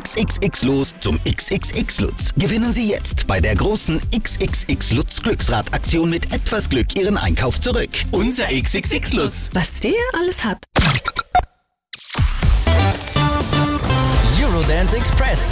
XXX los zum XXX Lutz. Gewinnen Sie jetzt bei der großen XXX Lutz Glücksrad-Aktion mit etwas Glück Ihren Einkauf zurück. Unser XXX Lutz. Was der alles hat. Eurodance Express.